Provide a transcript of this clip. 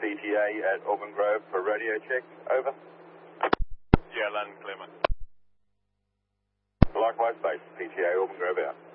PTA at Auburn Grove for radio check. Over. Yeah, London, Clement. Likewise, base PTA Auburn Grove out.